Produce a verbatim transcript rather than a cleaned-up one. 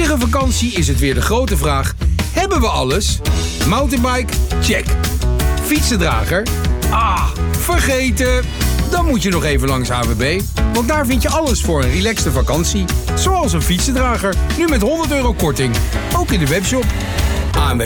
vliegen vakantie is het weer de grote vraag: hebben we alles? Mountainbike? Check. Fietsendrager? Ah, vergeten. Dan moet je nog even langs A W B, want daar vind je alles voor een relaxte vakantie. Zoals een fietsendrager, nu met honderd euro korting. Ook in de webshop. A N W